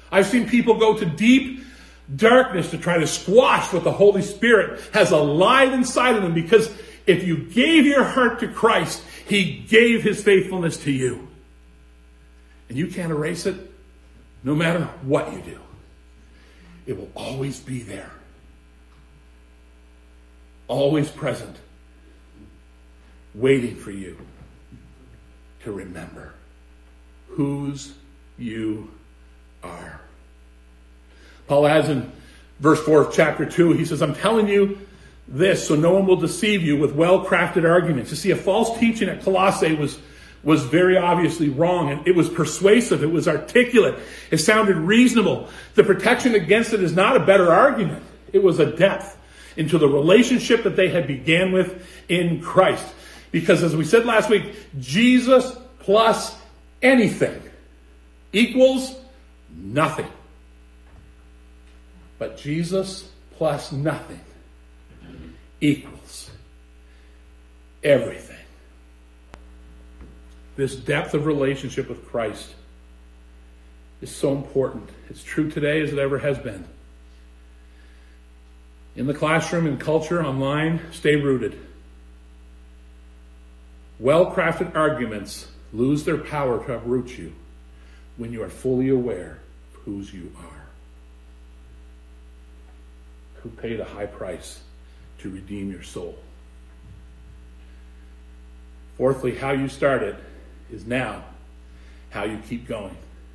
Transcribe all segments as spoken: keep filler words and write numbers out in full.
I've seen people go to deep darkness to try to squash what the Holy Spirit has alive inside of them, because if you gave your heart to Christ, he gave his faithfulness to you. And you can't erase it no matter what you do. It will always be there. Always present. Waiting for you to remember whose you are. Paul adds in verse four of chapter two, he says, I'm telling you this so no one will deceive you with well-crafted arguments. You see, a false teaching at Colossae was, was very obviously wrong, and it was persuasive, it was articulate, it sounded reasonable. The protection against it is not a better argument. It was a depth into the relationship that they had began with in Christ. Because as we said last week, Jesus plus anything equals nothing. But Jesus plus nothing equals everything. This depth of relationship with Christ is so important. It's true today as it ever has been. In the classroom, in culture, online, stay rooted. Well-crafted arguments lose their power to uproot you when you are fully aware of whose you are. Who paid a high price to redeem your soul. Fourthly, how you started is now how you keep going.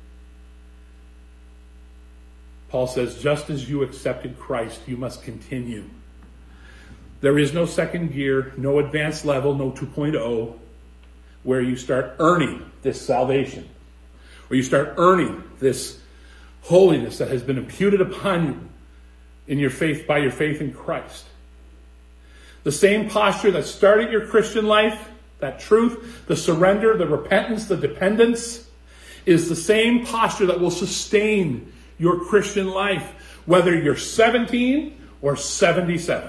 Paul says, just as you accepted Christ, you must continue. There is no second gear, no advanced level, no two point oh, where you start earning this salvation, where you start earning this holiness that has been imputed upon you in your faith, by your faith in Christ. The same posture that started your Christian life, that truth, the surrender, the repentance, the dependence, is the same posture that will sustain your Christian life, whether you're seventeen or seventy-seven.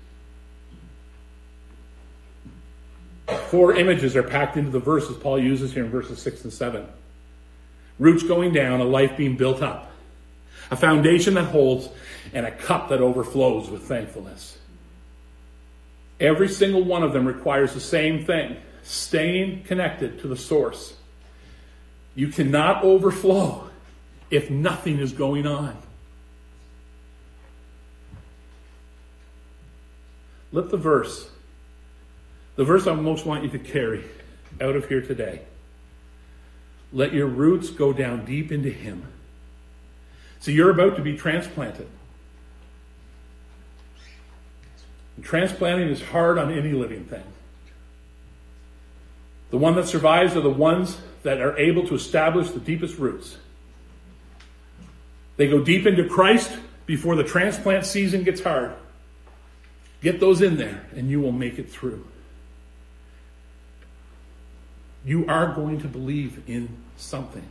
Four images are packed into the verses Paul uses here in verses six and seven. Roots going down, a life being built up. A foundation that holds, and a cup that overflows with thankfulness. Every single one of them requires the same thing, staying connected to the source. You cannot overflow if nothing is going on. Let the verse, the verse I most want you to carry out of here today, let your roots go down deep into him. So you're about to be transplanted. And transplanting is hard on any living thing. The one that survives are the ones that are able to establish the deepest roots. They go deep into Christ before the transplant season gets hard. Get those in there and you will make it through. You are going to believe in something.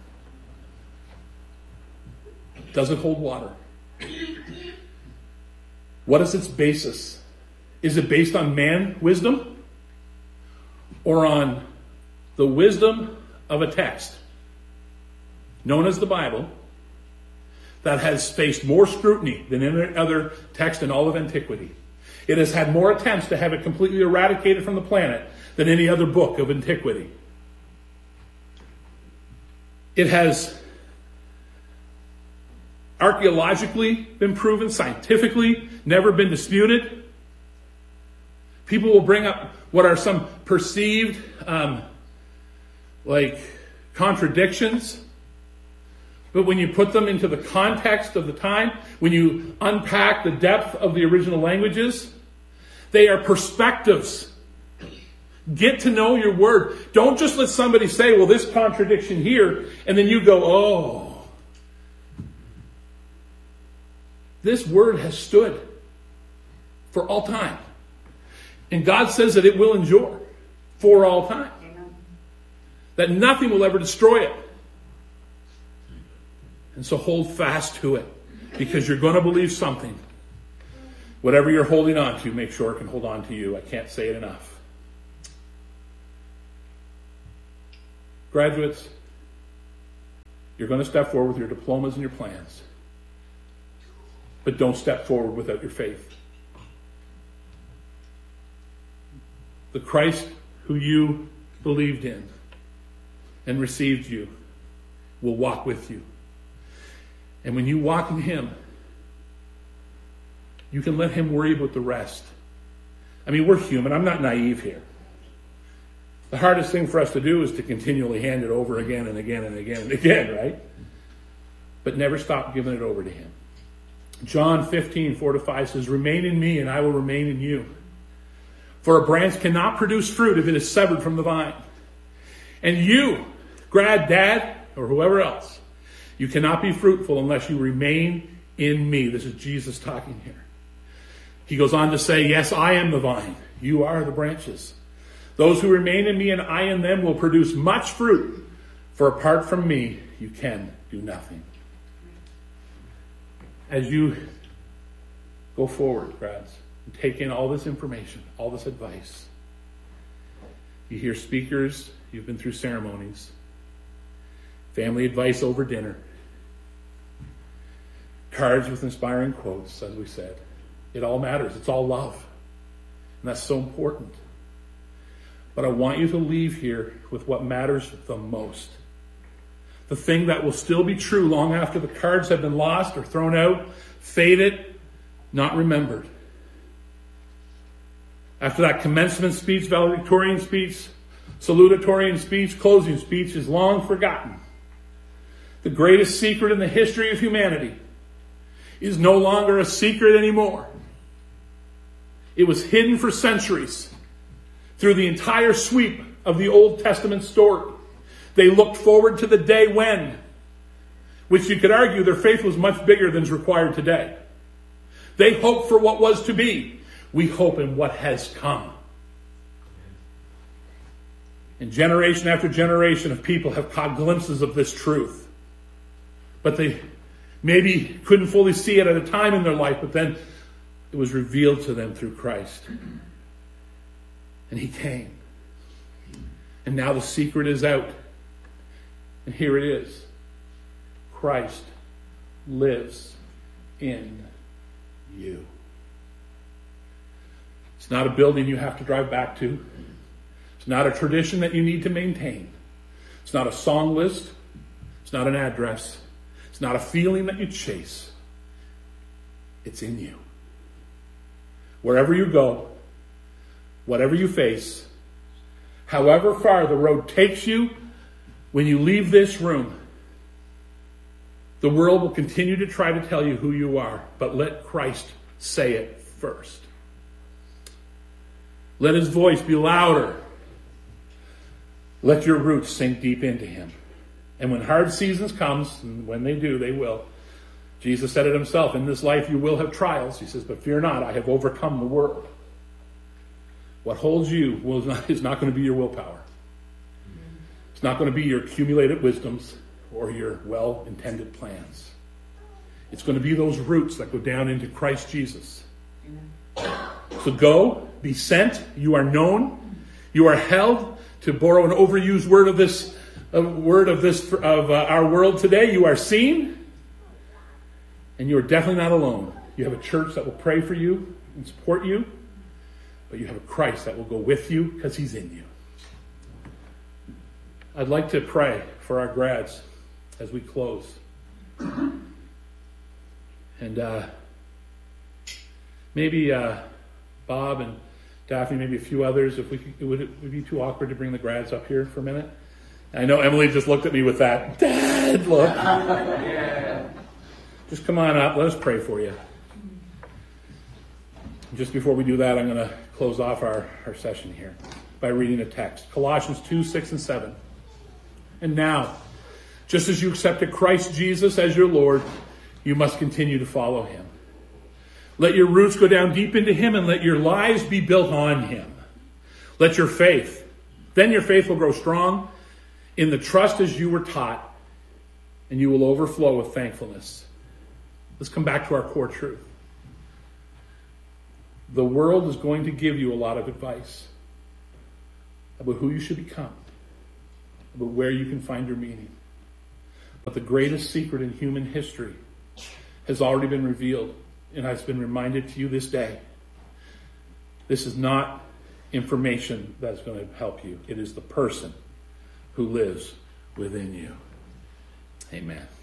Does it hold water? What is its basis? Is it based on man wisdom or on the wisdom of a text known as the Bible that has faced more scrutiny than any other text in all of antiquity? It has had more attempts to have it completely eradicated from the planet than any other book of antiquity. It has archaeologically been proven, scientifically, never been disputed. People will bring up what are some perceived, um, like, contradictions. But when you put them into the context of the time, when you unpack the depth of the original languages, they are perspectives. Get to know your word. Don't just let somebody say, well, this contradiction here, and then you go, oh. This word has stood for all time. And God says that it will endure for all time. Amen. That nothing will ever destroy it. And so hold fast to it, because you're going to believe something. Whatever you're holding on to, make sure it can hold on to you. I can't say it enough. Graduates, You're going to step forward with your diplomas and your plans. But don't step forward without your faith. The Christ who you believed in and received you will walk with you. And when you walk in him, you can let him worry about the rest. I mean, we're human. I'm not naive here. The hardest thing for us to do is to continually hand it over again and again and again and again, right? But never stop giving it over to him. John fifteen, four to five says, "Remain in me and I will remain in you. For a branch cannot produce fruit if it is severed from the vine. And you, grad, dad, or whoever else, you cannot be fruitful unless you remain in me." This is Jesus talking here. He goes on to say, "Yes, I am the vine. You are the branches. Those who remain in me and I in them will produce much fruit. For apart from me, you can do nothing." As you go forward, grads, and take in all this information, all this advice, you hear speakers, you've been through ceremonies, family advice over dinner, cards with inspiring quotes, as we said. It all matters. It's all love. And that's so important. But I want you to leave here with what matters the most. The thing that will still be true long after the cards have been lost or thrown out, faded, not remembered. After that commencement speech, valedictorian speech, salutatorian speech, closing speech is long forgotten. The greatest secret in the history of humanity is no longer a secret anymore. It was hidden for centuries through the entire sweep of the Old Testament story. They looked forward to the day when, which you could argue their faith was much bigger than is required today. They hoped for what was to be. We hope in what has come. And generation after generation of people have caught glimpses of this truth. But they maybe couldn't fully see it at a time in their life, but then it was revealed to them through Christ. And he came. And now the secret is out. And here it is. Christ lives in you. It's not a building you have to drive back to. It's not a tradition that you need to maintain. It's not a song list. It's not an address. It's not a feeling that you chase. It's in you. Wherever you go, whatever you face, however far the road takes you, when you leave this room, the world will continue to try to tell you who you are, but let Christ say it first. Let his voice be louder. Let your roots sink deep into him. And when hard seasons comes, and when they do, they will. Jesus said it himself, in this life you will have trials. He says, but fear not, I have overcome the world. What holds you will not, is not going to be your willpower. It's not going to be your accumulated wisdoms or your well-intended plans. It's going to be those roots that go down into Christ Jesus. So go, be sent. You are known. You are held. To borrow an overused word of this, a word of this of uh, our world today, you are seen. And you are definitely not alone. You have a church that will pray for you and support you. But you have a Christ that will go with you because he's in you. I'd like to pray for our grads as we close. And uh, maybe uh, Bob and Daphne, maybe a few others, if we could, it would it would be too awkward to bring the grads up here for a minute? I know Emily just looked at me with that dad look. Yeah. Just come on up. Let us pray for you. Just before we do that, I'm going to close off our, our session here by reading a text. Colossians two, six, and seven. And now, just as you accepted Christ Jesus as your Lord, you must continue to follow him. Let your roots go down deep into him and let your lives be built on him. Let your faith, then your faith will grow strong in the trust as you were taught, and you will overflow with thankfulness. Let's come back to our core truth. The world is going to give you a lot of advice about who you should become, about where you can find your meaning. But the greatest secret in human history has already been revealed, and has been reminded to you this day. This is not information that's going to help you. It is the person who lives within you. Amen.